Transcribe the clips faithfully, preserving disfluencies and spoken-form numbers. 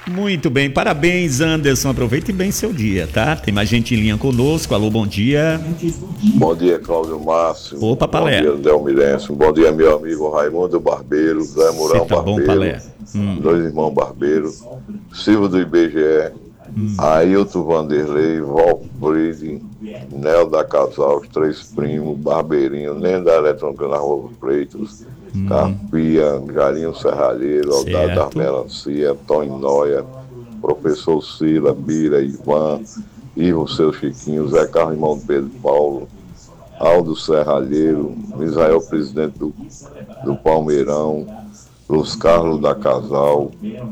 Muito bem, parabéns, Anderson. Aproveite bem seu dia, tá? Tem mais gente em linha conosco. Alô, bom dia. Bom dia, Cláudio Márcio. Opa, Palé. Bom dia, Delmirense. Bom dia, meu amigo Raimundo Barbeiro, Zé Murão tá Barbeiro, bom, Palé. Hum. Dois irmãos Barbeiro, Silvio do I B G E, hum. Ailton Vanderlei, Valfride, Nel da Casal, os três primos, Barbeirinho, nem da Eletrônica na Rua Freitas, hum. Carpia, Galinho Serralheiro, Aldado da Melancia, Tony Noia, Professor Sila, Bira, Ivan, Ivo Seu Chiquinho, Zé Carlos, irmão do Pedro Paulo, Aldo Serralheiro, Misael, presidente do, do Palmeirão, Luz Carlos da Casal,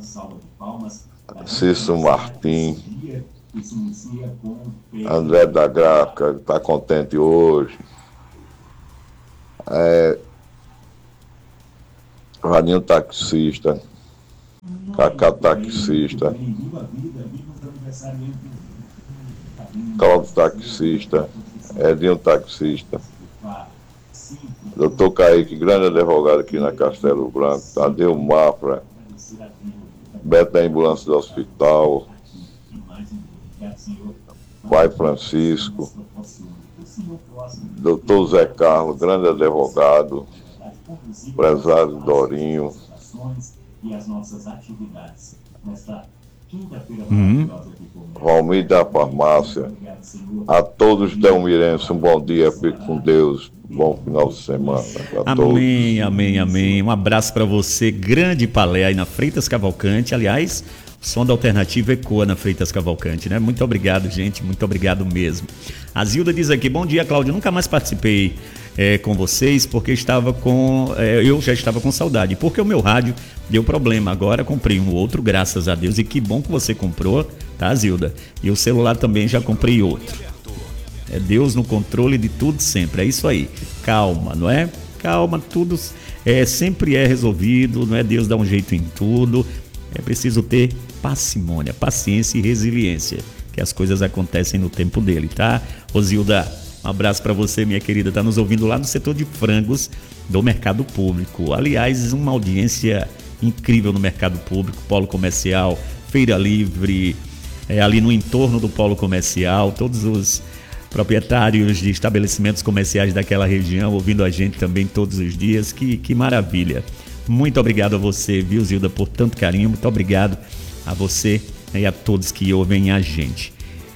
Cício Martim, André da Gráfica, está contente hoje, é, Radinho Taxista, Cacá Taxista, Cláudio Taxista, Edinho Taxista, doutor Kaique, grande advogado aqui na Castelo Branco, Tadeu Mafra, Beto da Ambulância do Hospital, Pai Francisco, doutor Zé Carlos, grande advogado, empresário Dorinho, Hum. Valmir da Farmácia, a todos Delmirense, um bom dia, fique com Deus, bom final de semana a todos. Amém, amém, amém. Um abraço para você, grande Palé aí na Freitas Cavalcante. Aliás, o som da Alternativa ecoa na Freitas Cavalcante, né? Muito obrigado, gente, muito obrigado mesmo. A Zilda diz aqui, bom dia, Cláudio, nunca mais participei é, com vocês porque estava com, é, eu já estava com saudade, porque o meu rádio deu problema, agora comprei um outro, graças a Deus, e que bom que você comprou, tá, Zilda? E o celular também já comprei outro. É Deus no controle de tudo sempre, é isso aí. Calma, não é? Calma, tudo é, sempre é resolvido, não é? Deus dá um jeito em tudo, é preciso ter parcimônia, paciência e resiliência, que as coisas acontecem no tempo dele, tá? Ô Zilda, um abraço para você, minha querida, tá nos ouvindo lá no setor de frangos do Mercado Público. Aliás, uma audiência incrível no Mercado Público, Polo Comercial, Feira Livre, é, ali no entorno do Polo Comercial, todos os proprietários de estabelecimentos comerciais daquela região ouvindo a gente também todos os dias, que, que maravilha. Muito obrigado a você, viu, Zilda, por tanto carinho, muito obrigado a você e a todos que ouvem a gente.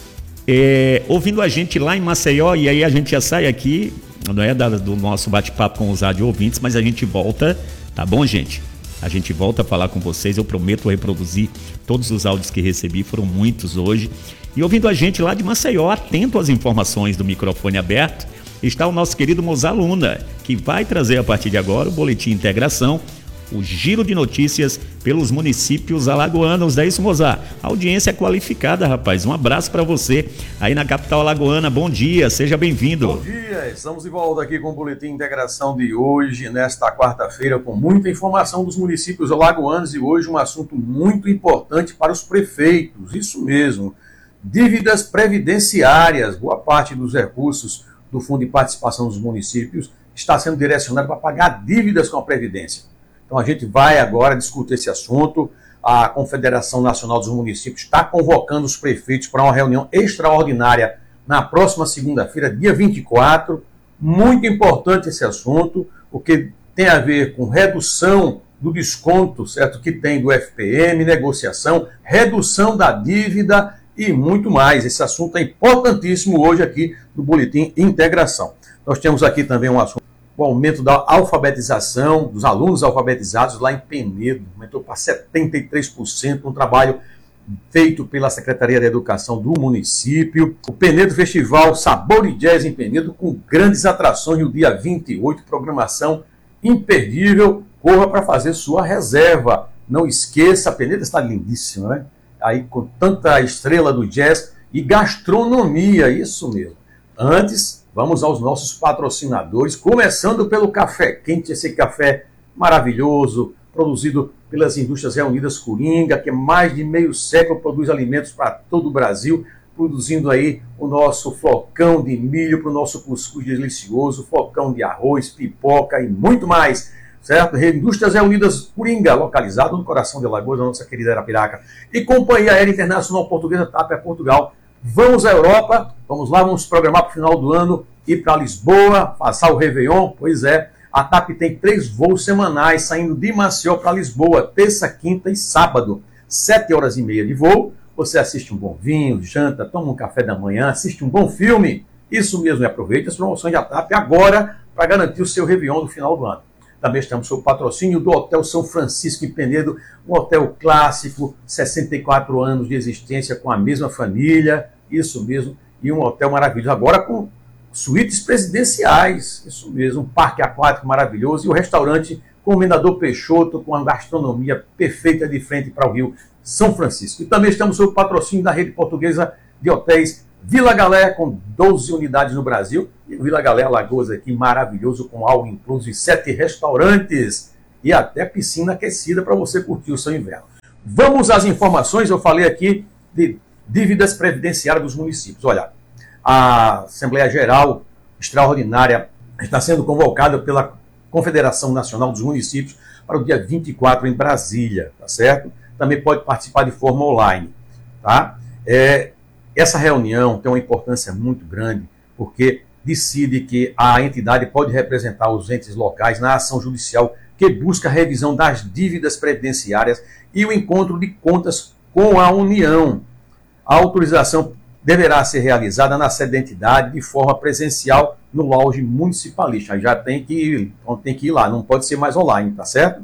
É, ouvindo a gente lá em Maceió, e aí a gente já sai aqui, não é, do nosso bate-papo com os rádio ouvintes, mas a gente volta, tá bom, gente? A gente volta a falar com vocês, eu prometo reproduzir todos os áudios que recebi, foram muitos hoje. E ouvindo a gente lá de Maceió, atento às informações do microfone aberto, está o nosso querido Mozart Luna, que vai trazer a partir de agora o Boletim Integração, o giro de notícias pelos municípios alagoanos. É isso, Mozart? A audiência é qualificada, rapaz. Um abraço para você aí na capital alagoana. Bom dia, seja bem-vindo. Bom dia, estamos de volta aqui com o Boletim Integração de hoje, nesta quarta-feira, com muita informação dos municípios alagoanos e hoje um assunto muito importante para os prefeitos. Isso mesmo, dívidas previdenciárias. Boa parte dos recursos do Fundo de Participação dos Municípios está sendo direcionado para pagar dívidas com a Previdência. Então a gente vai agora discutir esse assunto. A Confederação Nacional dos Municípios está convocando os prefeitos para uma reunião extraordinária na próxima segunda-feira, dia vinte e quatro. Muito importante esse assunto, porque tem a ver com redução do desconto, certo, que tem do F P M, negociação, redução da dívida e muito mais. Esse assunto é importantíssimo hoje aqui no Boletim Integração. Nós temos aqui também um assunto, o aumento da alfabetização, dos alunos alfabetizados lá em Penedo, aumentou para setenta e três por cento, um trabalho feito pela Secretaria da Educação do município. O Penedo Festival Sabor e Jazz em Penedo, com grandes atrações no dia vinte e oito, programação imperdível. Corra para fazer sua reserva. Não esqueça, a Penedo está lindíssima, né? Aí com tanta estrela do jazz e gastronomia, isso mesmo. Antes, vamos aos nossos patrocinadores, começando pelo Café Quente, esse café maravilhoso, produzido pelas Indústrias Reunidas Coringa, que é mais de meio século produz alimentos para todo o Brasil, produzindo aí o nosso flocão de milho para o nosso cuscuz delicioso, flocão de arroz, pipoca e muito mais. certo? Indústrias Reunidas Coringa, localizado no coração de Alagoas, da nossa querida Arapiraca. E Companhia Aérea Internacional Portuguesa, T A P, é Portugal. Vamos à Europa, vamos lá, vamos programar para o final do ano, ir para Lisboa, passar o Réveillon. Pois é, a T A P tem três voos semanais saindo de Maceió para Lisboa, terça, quinta e sábado. Sete horas e meia de voo, você assiste um bom vinho, janta, toma um café da manhã, assiste um bom filme. Isso mesmo, e aproveite as promoções da T A P agora para garantir o seu Réveillon do final do ano. Também estamos sob o patrocínio do Hotel São Francisco em Penedo, um hotel clássico, sessenta e quatro anos de existência com a mesma família, isso mesmo, e um hotel maravilhoso, agora com suítes presidenciais, isso mesmo, um parque aquático maravilhoso, e o restaurante Comendador Peixoto, com a gastronomia perfeita de frente para o Rio São Francisco. E também estamos sob o patrocínio da rede portuguesa de hotéis Vila Galé, com doze unidades no Brasil, e Vila Galé Alagoas aqui, maravilhoso, com algo incluso, e sete restaurantes, e até piscina aquecida para você curtir o seu inverno. Vamos às informações. Eu falei aqui de dívidas previdenciárias dos municípios. Olha, a Assembleia Geral Extraordinária está sendo convocada pela Confederação Nacional dos Municípios para o dia vinte e quatro em Brasília, tá certo? Também pode participar de forma online, tá? É, essa reunião tem uma importância muito grande, porque decide que a entidade pode representar os entes locais na ação judicial que busca a revisão das dívidas previdenciárias e o encontro de contas com a União. A autorização deverá ser realizada na sede da entidade de forma presencial no lounge municipalista. Já tem que ir, tem que ir lá, não pode ser mais online, tá certo?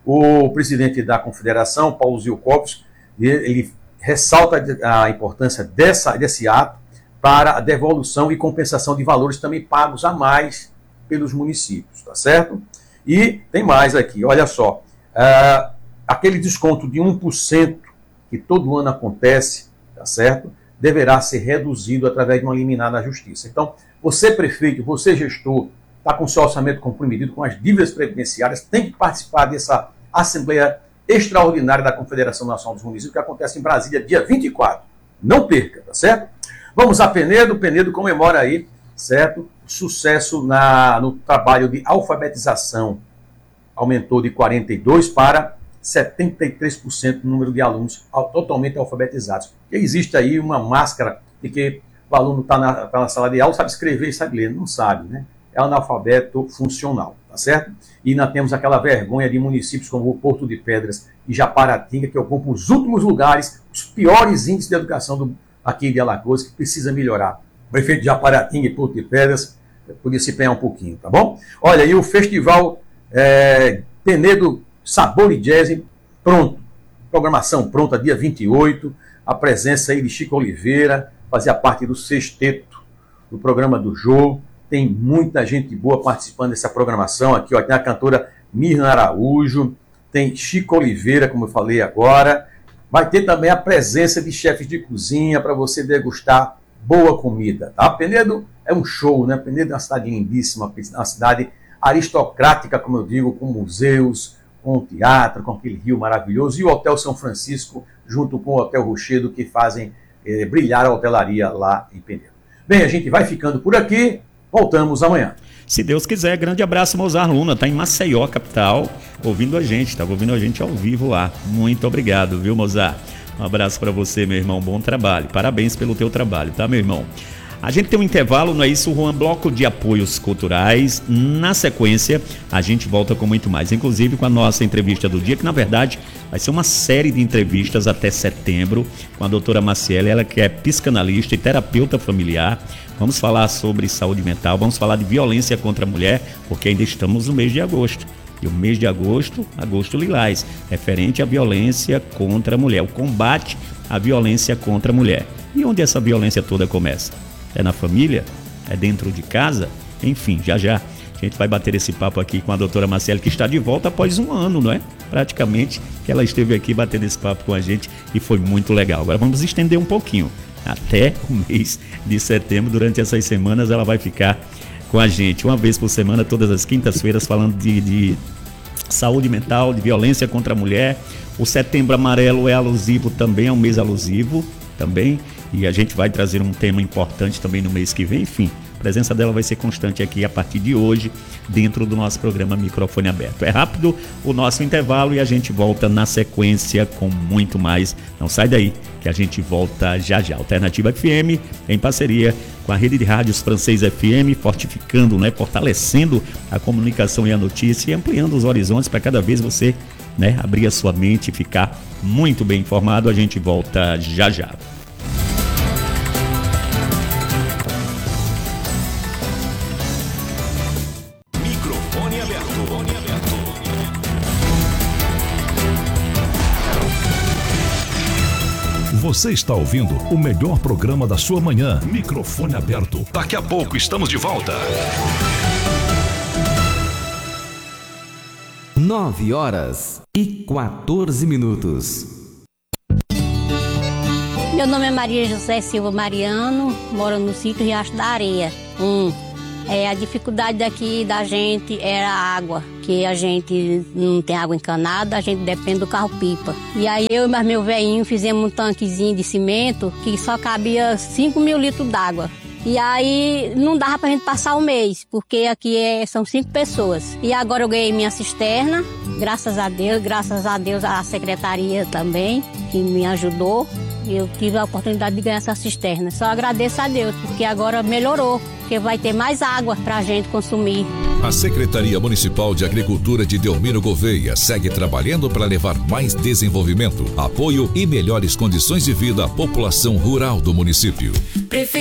O presidente da Confederação, Paulo Zilkovski, ele ressalta a importância dessa, desse ato para a devolução e compensação de valores também pagos a mais pelos municípios, tá certo? E tem mais aqui, olha só, uh, aquele desconto de um por cento que todo ano acontece, tá certo? Deverá ser reduzido através de uma liminar na Justiça. Então, você prefeito, você gestor, está com seu orçamento comprometido com as dívidas previdenciárias, tem que participar dessa Assembleia Extraordinária da Confederação Nacional dos Municípios, que acontece em Brasília, dia vinte e quatro. Não perca, tá certo? Vamos a Penedo. Penedo comemora aí, certo? Sucesso na, no trabalho de alfabetização. Aumentou de quarenta e dois por cento para setenta e três por cento o número de alunos totalmente alfabetizados. E existe aí uma máscara de que o aluno está na, tá na sala de aula, sabe escrever e sabe ler. Não sabe, né? É analfabeto funcional, tá certo? E ainda temos aquela vergonha de municípios como o Porto de Pedras e Japaratinga, que ocupam os últimos lugares, os piores índices de educação do, aqui de Alagoas, que precisa melhorar. O prefeito de Japaratinga e Porto de Pedras podia se empenhar um pouquinho, tá bom? Olha, e o festival é, Penedo Sabor e Jazz, pronto. Programação pronta, dia vinte e oito. A presença aí de Chico Oliveira, fazia parte do sexteto do programa do Jô. Tem muita gente boa participando dessa programação aqui, ó. Tem a cantora Mirna Araújo, tem Chico Oliveira, como eu falei agora. Vai ter também a presença de chefes de cozinha para você degustar boa comida, tá? Penedo é um show, né? Penedo é uma cidade lindíssima, uma cidade aristocrática, como eu digo, com museus, com teatro, com aquele rio maravilhoso, e o Hotel São Francisco, junto com o Hotel Rochedo, que fazem eh, brilhar a hotelaria lá em Penedo. Bem, a gente vai ficando por aqui. Voltamos amanhã. Se Deus quiser, grande abraço, Mozart Luna, está em Maceió, capital, ouvindo a gente, estava ouvindo a gente ao vivo lá. Muito obrigado, viu, Mozart? Um abraço para você, meu irmão, bom trabalho. Parabéns pelo teu trabalho, tá, meu irmão? A gente tem um intervalo, não é isso, Juan? Bloco de apoios culturais. Na sequência, a gente volta com muito mais, inclusive com a nossa entrevista do dia, que na verdade vai ser uma série de entrevistas até setembro, com a doutora Maciele, ela que é psicanalista e terapeuta familiar. Vamos falar sobre saúde mental, vamos falar de violência contra a mulher, porque ainda estamos no mês de agosto. E o mês de agosto, agosto lilás, referente à violência contra a mulher, o combate à violência contra a mulher. E onde essa violência toda começa? É na família? É dentro de casa? Enfim, já já a gente vai bater esse papo aqui com a doutora Marcele, que está de volta após um ano, não é? Praticamente, que ela esteve aqui batendo esse papo com a gente e foi muito legal. Agora vamos estender um pouquinho. Até o mês de setembro, durante essas semanas, ela vai ficar com a gente, uma vez por semana, todas as quintas-feiras, falando de, de saúde mental, de violência contra a mulher. O Setembro Amarelo é alusivo também, é um mês alusivo também, e a gente vai trazer um tema importante também no mês que vem. Enfim, A presença dela vai ser constante aqui a partir de hoje, dentro do nosso programa Microfone Aberto. É rápido o nosso intervalo e a gente volta na sequência com muito mais. Não sai daí, que a gente volta já já. Alternativa F M, em parceria com a rede de rádios Francês F M, fortificando, né, fortalecendo a comunicação e a notícia e ampliando os horizontes para cada vez você, né, abrir a sua mente e ficar muito bem informado. A gente volta já já. Microfone aberto. Você está ouvindo o melhor programa da sua manhã. Microfone aberto. Daqui a pouco estamos de volta. nove horas e quatorze minutos. Meu nome é Maria José Silva Mariano, moro no sítio Riacho da Areia. Um, é, a dificuldade daqui da gente era a água, que a gente não tem água encanada, a gente depende do carro-pipa. E aí eu e mais meu velhinho fizemos um tanquezinho de cimento que só cabia cinco mil litros d'água. E aí não dava pra gente passar o mês, porque aqui é, são cinco pessoas. E agora eu ganhei minha cisterna, graças a Deus, graças a Deus a secretaria também, que me ajudou. E eu tive a oportunidade de ganhar essa cisterna. Só agradeço a Deus, porque agora melhorou, porque vai ter mais água pra gente consumir. A Secretaria Municipal de Agricultura de Delmiro Gouveia segue trabalhando para levar mais desenvolvimento, apoio e melhores condições de vida à população rural do município.